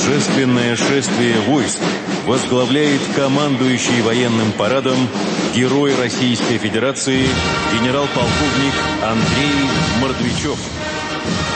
Торжественное шествие войск возглавляет командующий военным парадом герой Российской Федерации генерал-полковник Андрей Мордвичев.